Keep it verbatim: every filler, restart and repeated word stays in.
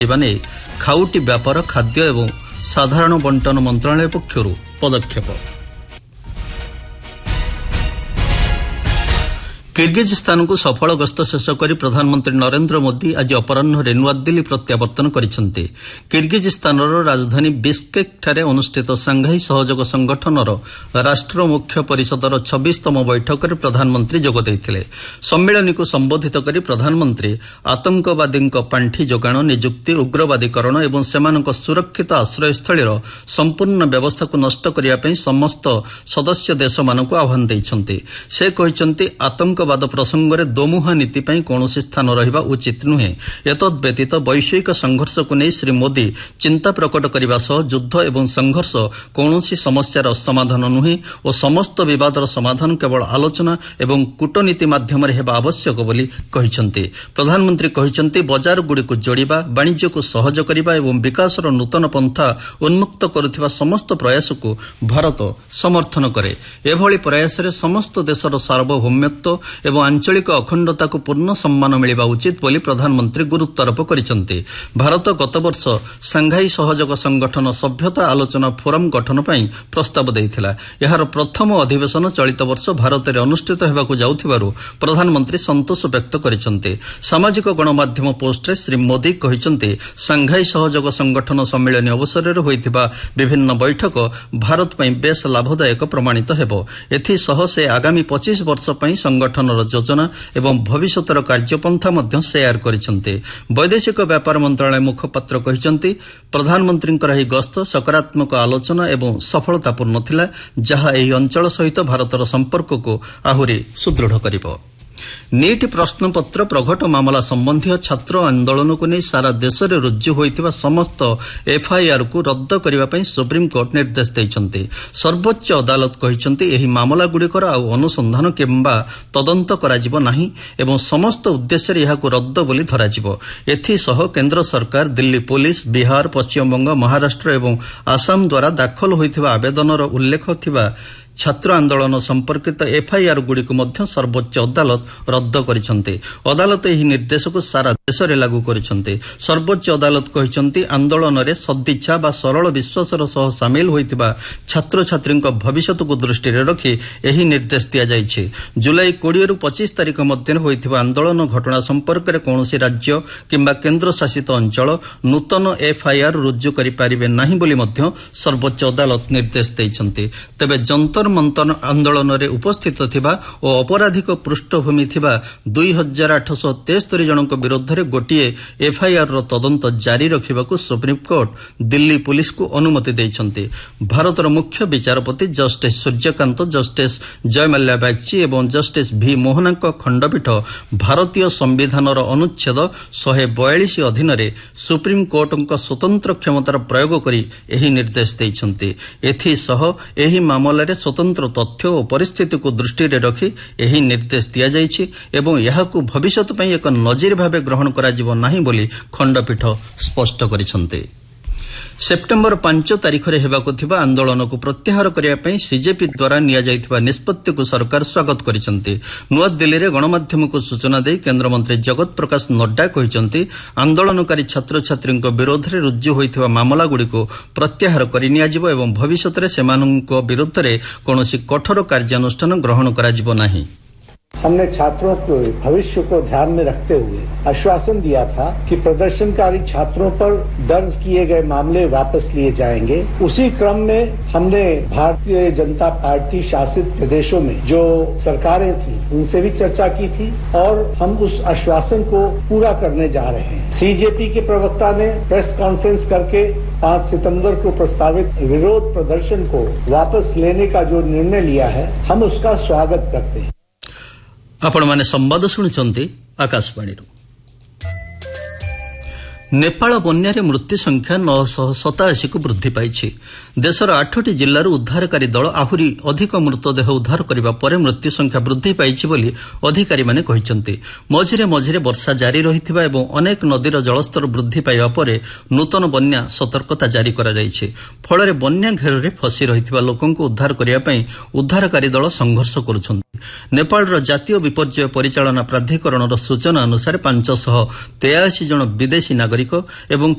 नहीं खाउटी व्यापार खाद्य एवं साधारण बंटन मंत्रालय पक्षरु पदक्षेप। किर्गिजस्तान को सफल गस्त शेष कर प्रधानमंत्री नरेंद्र मोदी आज अपराह्न नुआदिल्ली प्रत्यावर्तन करिसेंति। किर्गिजस्तान राजधानी बिश्केक ठारे अनुष्ठित सांघाई सहयोग संगठनर राष्ट्र मुख्य परिषदर छब्बीसतम बैठक में प्रधानमंत्री जोग देइथिले। सम्मेलन को संबोधित कर प्रधानमंत्री आतंकवादी पांठी जोगाण निजुक्ति उग्रवादीकरण एवं सेमानक सुरक्षित आश्रयस्थलीर संपूर्ण व्यवस्था को नष्ट करिया पई समस्त सदस्य देश मानक आह्वान दैछन्ति। से कहिसन्ति आतंक वाद प्रसंग में दोमुहा नीति पर कौन स्थान रहा उचित नुहे। एतद व्यतीत वैश्विक संघर्ष को नहीं श्री मोदी चिंता प्रकट करने सह युद्ध एवं संघर्ष कौन समस्यार समाधान नुहे और समस्त विवादर समाधान केवल आलोचना एवं कूटनीति माध्यम आवश्यक बोली कहिसन्ति। प्रधानमंत्री कहिसन्ति बजार गुड़ी को जोड़िबा वाणिज्य को सहज करने एवं विकासर नूतन पंथा उन्मुक्त करुथिबा समस्त प्रयास को भारत समर्थन करे। एभली प्रयास रे समस्त देशर सार्वभौमत्व एवं आंचलिक अखंडता को पूर्ण सम्मान मिलवा उचित बोली प्रधानमंत्री गुरुत्वारोप करिसेंति। भारत गत वर्ष सांघाई सहयोग संगठन सभ्यता आलोचना फोरम गठन पर प्रस्ताव देइथिला। यार प्रथम अधिवेशन चलित वर्ष भारत में अनुष्ठित होगाकू जाउथिबारु प्रधानमंत्री संतोष व्यक्त करिसेंति। सामाजिक गणमाध्यम पोस्ट रे श्री मोदी कहिसेंति सांघाई सहयोग संगठन सम्मेलन अवसर में होइथिबा विभिन्न बैठक भारत पई बेस लाभदायक प्रमाणित हेबो। एथि सह से आगामी पच्चीस वर्ष पई संगठन योजना एवं भविष्यतर कार्यपंथा मध्य शेयर करिसेंति। वैदेशिक व्यापार मंत्रालय मुखपात्र कहिसेंति प्रधानमंत्री यह गस्त सकारात्मक आलोचना एवं सफलतापूर्ण थिला जहाँ एही अंचल सहित भारतर संपर्क को आहुरी सुदृढ़ करिबो। नीट प्रश्नपत्र प्रघट मामला संबंधी छात्र आंदोलन को नहीं सारा देश में रुजु होइतिबा समस्त एफआईआर को रद्द करने सुप्रीमकोर्ट निर्देश देइछन्ति। सर्वोच्च अदालत कहिसन्ति एही मामला गुड़िकर आउ अनुसंधान किंबा तदंत कराजिबो नाही एवं समस्त उद्देश्य रे याको रद्द बोली धराजिबो। एथि सह केंद्र सरकार दिल्ली पुलिस बिहार पश्चिमबंग महाराष्ट्र एवं आसाम द्वारा दाखल होइतिबा आवेदनर उल्लेख थिबा छात्र आंदोलन संपर्कित एफआईआर गुड़ी को मध्य सर्वोच्च अदालत रद्द करिसेंति। अदालत एही निर्देश को सारा देश में लागू करिसेंति। सर्वोच्च अदालत कहिसेंति आंदोलन रे सदिच्छा बा सरल विश्वासर सह सामिल होइतिबा छात्र छात्री भविष्य को दृष्टि में रखी एही निर्देश दिया जाइछि। जुलाई बीस रु पच्चीस तारीख मध्य होइतिबा आंदोलन घटना संपर्क में कौनसी राज्य किंबा केंद्र शासित अंचल नूतन एफआईआर रुजु करि पारिबे नाही बोली मध्य सर्वोच्च अदालत निर्देश दैछन्ति। तेबे जंतर मंतन आंदोलन रे उपस्थित थिबा और अपराधिक पृष्ठभूमि थिबा दुई हजार आठश तेस्तरी जन विरोध में गोटे एफआईआर रो तदंत जारी रखिबाकू सुप्रीमकोर्ट दिल्ली पुलिस को अनुमति देइछन्ति। भारतर मुख्य विचारपति जस्टिस सूर्यकांत जस्टिस जयमाल्या बागची एवं जस्टिस भी मोहनांक खंडपीठ भारतीय संविधानर अनुच्छेद एक सौ बयालीस अधीन रे सुप्रीमकोर्ट स्वतंत्र क्षमतार प्रयोग करी एही निर्देश देइछन्ति। एथि सह एही मामला रे स्वतंत्र तथ्य और परिस्थिति को दृष्टि में रखी यही निर्देश दिया जाइछि एवं यहाकू भविष्यत पई एक नजीर भाव ग्रहण कराजिबो नाही बोली खंडपीठ स्पष्ट करिसेंति। सेप्टेम्बर पांच तारीख में हेबाकू थिबा आंदोलन को प्रत्याहार करने पर सीजेपी द्वारा निया जाइथिबा निष्पत्ति को सरकार स्वागत करिसेंति। नुआ दिल्ली में गणमाध्यम को सूचना दे केन्द्रमंत्री जगत प्रकाश नड्डा कहिसेंति आंदोलनकारी छात्र छात्री विरोध में रुजु होइथिबा मामला गुड़ी को प्रत्याहार करि नियाजिबो एवं भविष्य में सेमानक विरुद्ध में कौनसी कठोर कार्यानुष्ठान ग्रहण कराजिबो नाही। हमने छात्रों के भविष्य को ध्यान में रखते हुए आश्वासन दिया था कि प्रदर्शनकारी छात्रों पर दर्ज किए गए मामले वापस लिए जाएंगे। उसी क्रम में हमने भारतीय जनता पार्टी शासित प्रदेशों में जो सरकारें थी उनसे भी चर्चा की थी और हम उस आश्वासन को पूरा करने जा रहे हैं। सीजेपी के प्रवक्ता ने प्रेस कॉन्फ्रेंस करके पाँच सितंबर को प्रस्तावित विरोध प्रदर्शन को वापस लेने का जो निर्णय लिया है हम उसका स्वागत करते हैं। आपण माने संवाद शुणुचंती आकाशवाणी। नेपाल बन्या रे मृत्यु संख्या नौ सौ सताशी को वृद्धि पाई। देशर आठटी जिल्लार उद्धारकारी दल आहुरी अधिक मृतदेह उद्धार करने पर मृत्यु संख्या वृद्धि पाई बोली अधिकारी माने कहिसंती। मझिरे मझिरे वर्षा जारी रहिथिबा एवं अनेक नदीर जलस्तर वृद्धि पाइबा परे नूतन बन्या सतर्कता जारी करा जायछि। फଳରେ बन्या घेରରେ फसी रहिथिबा लोकंको उद्धार करिया पई उद्धारकारी दल संघर्ष करुछन्ति। नेपालर जातीय विपर्यय परिचालना प्राधिकरणर सूचना अनुसार पांच सौ तेयासी जन विदेशी नागरिक एवं